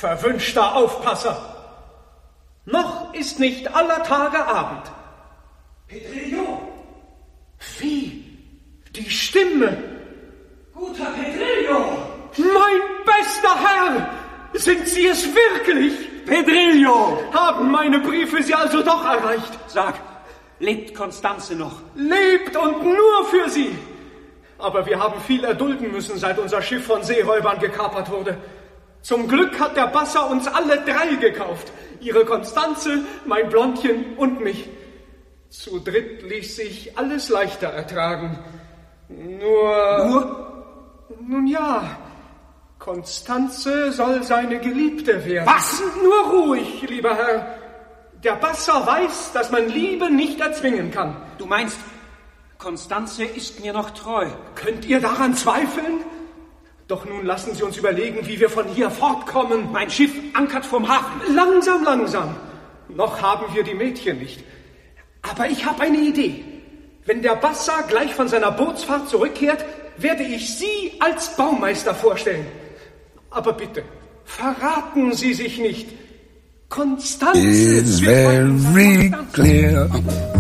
verwünschter Aufpasser! Noch ist nicht aller Tage Abend. Pedrillo! Wie? Die Stimme! Guter Pedrillo! Mein bester Herr! Sind Sie es wirklich? Pedrillo! Haben meine Briefe Sie also doch erreicht? Sag, lebt Constanze noch? Lebt und nur für Sie! Aber wir haben viel erdulden müssen, seit unser Schiff von Seeräubern gekapert wurde. Zum Glück hat der Basser uns alle 3 gekauft. Ihre Constanze, mein Blondchen und mich. Zu dritt ließ sich alles leichter ertragen. Nun ja, Constanze soll seine Geliebte werden. Was? Nur ruhig, lieber Herr. Der Basser weiß, dass man Liebe nicht erzwingen kann. Du meinst, Constanze ist mir noch treu? Könnt ihr daran zweifeln? Doch nun lassen Sie uns überlegen, wie wir von hier fortkommen. Mein Schiff ankert vom Hafen. Langsam, langsam. Noch haben wir die Mädchen nicht. Aber ich habe eine Idee. Wenn der Basser gleich von seiner Bootsfahrt zurückkehrt, werde ich Sie als Baumeister vorstellen. Aber bitte, verraten Sie sich nicht. Constanze It's very clear